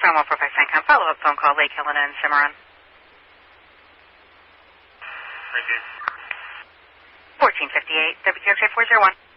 From 145 CENTCOM, follow-up phone call, Lake Helena and Cimarron. Thank you. 1458, WQXA 401.